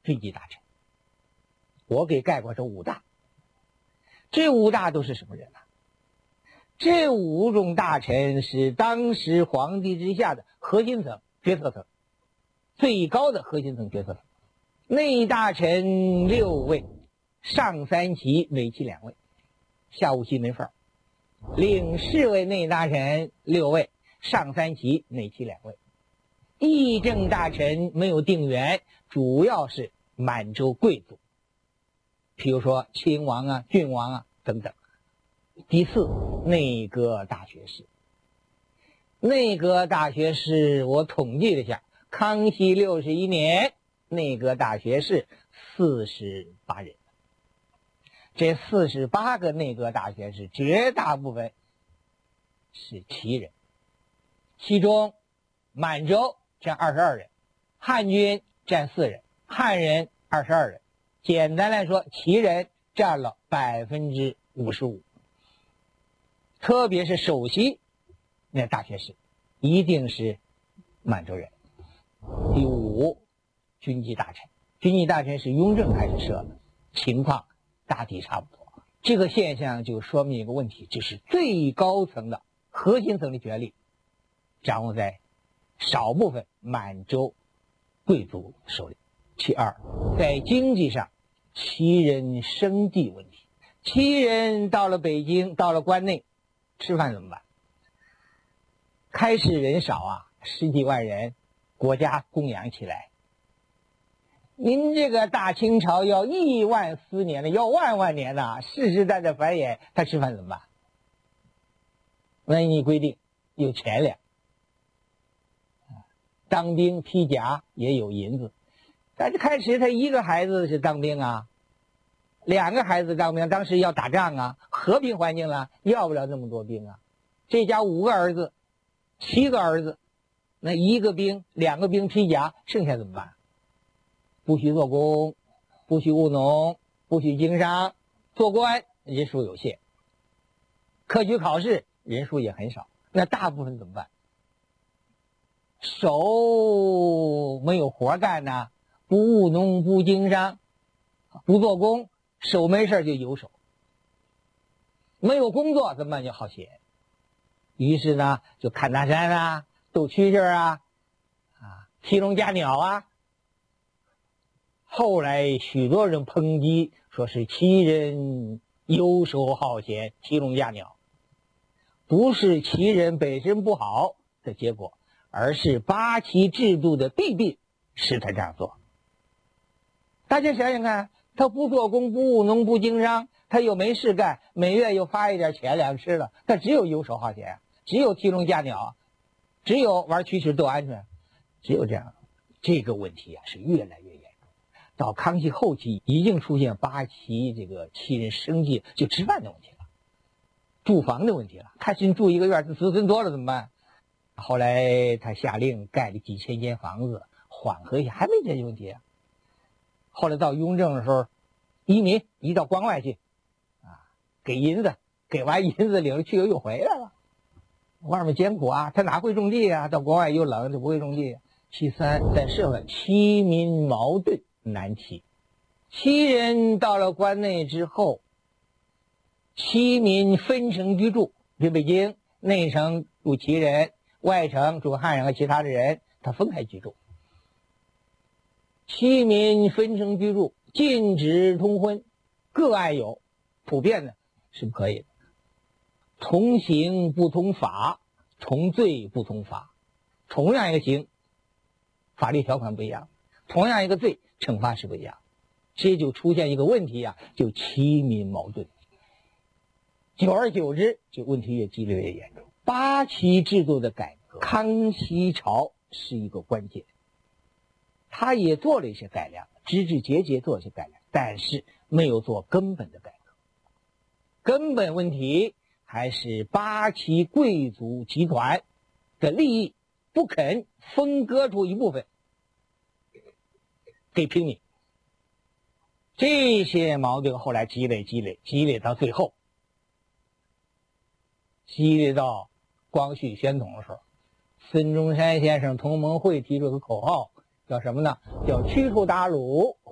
军机大臣。我给概括成5大。这5大都是什么人呢？这5种大臣是当时皇帝之下的核心层决策层，最高的核心层决策层。内大臣6位，上3旗，尾旗2位，下5旗没份儿。领侍卫内大臣6位，上3旗，内旗2位。议政大臣没有定员，主要是满洲贵族，比如说亲王啊、郡王啊等等。第4，内阁大学士。内阁大学士我统计了一下，康熙61年内阁大学士48人。这48个内阁大学士绝大部分是旗人，其中满洲占22人，汉军占4人，汉人22人。简单来说，旗人占了55%。特别是首席那大学士一定是满洲人。第5，军机大臣。军机大臣是雍正开始设的，情况大体差不多。这个现象就说明一个问题，就是最高层的核心层的权力掌握在少部分满洲贵族手里。其2，在经济上，旗人生计问题。旗人到了北京，到了关内，吃饭怎么办？开始人少啊，10几万人，国家供养起来。您这个大清朝要亿万丝年的，要万年的，世世代代繁衍，他吃饭怎么办？万一你规定有钱粮，当兵披甲也有银子，但是开始他1个孩子是当兵啊，2个孩子当兵，当时要打仗啊，和平环境了，要不了那么多兵啊。这家5个儿子7个儿子，那1个兵2个兵披甲，剩下怎么办？不许做工，不许务农，不许经商，做官人数有限，科举考试人数也很少，那大部分怎么办？手没有活干呢，不务农，不经商，不做工，手没事就游手。没有工作怎么办？就好闲。于是呢，就看大山啊，斗蛐蛐啊，提笼架鸟啊。后来许多人抨击，说是旗人游手好闲，提笼架鸟，不是旗人本身不好的结果，而是八旗制度的弊病使他这样做。大家想想看，他不做工，不务农，不经商，他又没事干，每月又发一点钱粮吃了，他只有游手好闲，只有提笼架鸟，只有玩蛐蛐斗鹌鹑，只有这样。这个问题是越来越严重。到康熙后期已经出现八旗这个旗人生计就吃饭的问题了，住房的问题了。开始住一个院子子孙多了怎么办？后来他下令盖了几千间房子，缓和一下，还没解决问题啊。后来到雍正的时候，移民移到关外去，给银子，给完银子领了去又回来了。外面艰苦啊，他哪会种地啊？到国外又冷，就不会种地。其3，在社会旗民矛盾难题。旗人到了关内之后，旗民分城居住，比如北京内城住旗人，外城住汉人和其他的人，他分开居住。旗民分城居住，禁止通婚，个案有，普遍的是不可以的。同刑不同法，同罪不同法。同样一个刑，法律条款不一样，同样一个罪，惩罚是不一样。这就出现一个问题就旗民矛盾。久而久之，这问题越积累越严重。八旗制度的改革，康熙朝是一个关键。他也做了一些改良，枝枝节节做了一些改良，但是没有做根本的改革。根本问题还是八旗贵族集团的利益不肯分割出一部分给平民。这些矛盾后来积累到最后，积累到光绪宣统的时候，孙中山先生同盟会提出的口号叫什么呢？叫驱除鞑虏。